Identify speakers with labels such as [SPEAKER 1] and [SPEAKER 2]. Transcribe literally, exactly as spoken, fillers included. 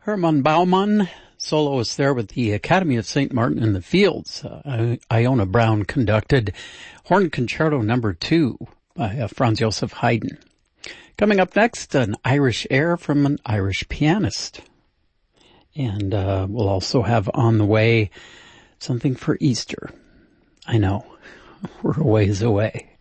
[SPEAKER 1] Hermann Baumann, soloist there with the Academy of Saint Martin in the Fields. Uh, Iona Brown conducted Horn Concerto Number Two by uh, Franz Joseph Haydn. Coming up next, an Irish air from an Irish pianist. And uh, we'll also have on the way something for Easter. I know, we're a ways away.